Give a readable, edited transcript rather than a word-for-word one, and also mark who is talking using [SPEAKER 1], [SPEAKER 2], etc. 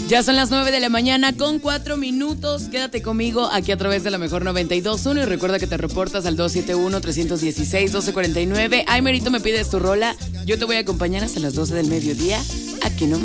[SPEAKER 1] Ya son las 9 de la mañana con 4 minutos. Quédate conmigo aquí a través de la mejor 92.1 y recuerda que te reportas al 271-316-1249. Ay, Merito, me pides tu rola. Yo te voy a acompañar hasta las 12 del mediodía. Aquí nomás.